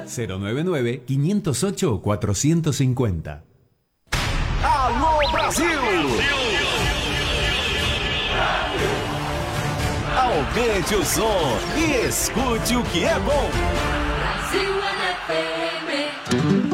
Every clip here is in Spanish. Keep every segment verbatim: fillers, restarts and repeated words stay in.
cero nueve nueve, quinientos ocho, cuatrocientos cincuenta. Alô Brasil! Aumente o som e escute o que é bom. Brasil F M.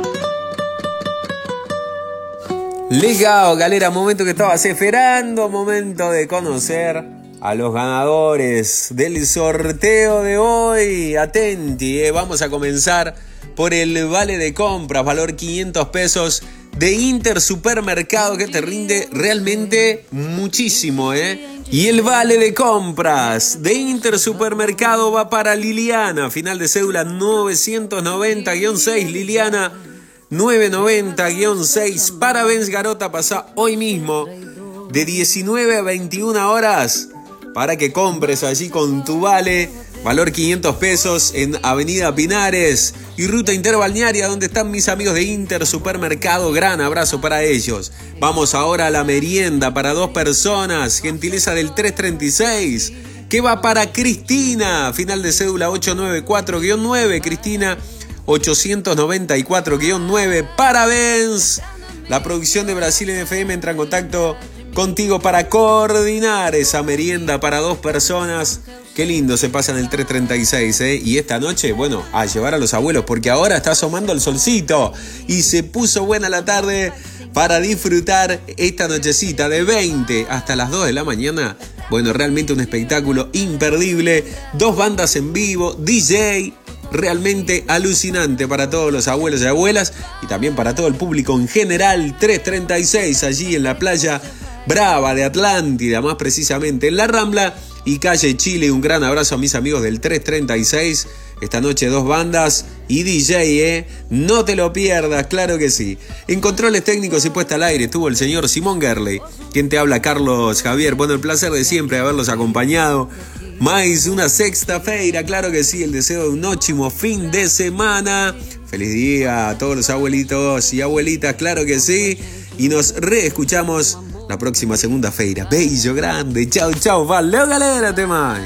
Legal, galera, momento que estabas esperando, momento de conocer a los ganadores del sorteo de hoy. Atenti, eh. Vamos a comenzar por el vale de compras, valor quinientos pesos de Inter Supermercado, que te rinde realmente muchísimo, ¿eh? Y el vale de compras de Inter Supermercado va para Liliana, final de cédula novecientos noventa guión seis, Liliana novecientos noventa guión seis. Parabéns, Garota, pasa hoy mismo de diecinueve a veintiuna horas para que compres allí con tu vale, valor quinientos pesos, en Avenida Pinares y Ruta Interbalnearia, donde están mis amigos de Inter Supermercado. Gran abrazo para ellos. Vamos ahora a la merienda para dos personas, gentileza del trescientos treinta y seis, que va para Cristina, final de cédula ochocientos noventa y cuatro guión nueve, Cristina ochocientos noventa y cuatro guión nueve. Parabéns. La producción de Brasil en F M entra en contacto contigo para coordinar esa merienda para dos personas. Qué lindo se pasa en el trescientos treinta y seis, ¿eh? Y esta noche, bueno, a llevar a los abuelos, porque ahora está asomando el solcito y se puso buena la tarde para disfrutar esta nochecita de veinte hasta las dos de la mañana. Bueno, realmente un espectáculo imperdible. Dos bandas en vivo, D J, realmente alucinante para todos los abuelos y abuelas y también para todo el público en general. trescientos treinta y seis, allí en la playa Brava de Atlántida, más precisamente en la Rambla y calle Chile. Un gran abrazo a mis amigos del trescientos treinta y seis. Esta noche dos bandas y D J, ¿eh? No te lo pierdas, claro que sí. En controles técnicos y puesta al aire estuvo el señor Simón Gerley. Quien te habla, Carlos Javier. Bueno, el placer de siempre haberlos acompañado. Más una sexta feira, claro que sí. El deseo de un ótimo fin de semana. Feliz día a todos los abuelitos y abuelitas, claro que sí. Y nos reescuchamos la próxima segunda feira. Beijo grande. Chau, chau. Valeu, galera. Até mais.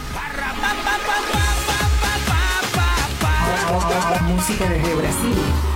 Música desde Brasil.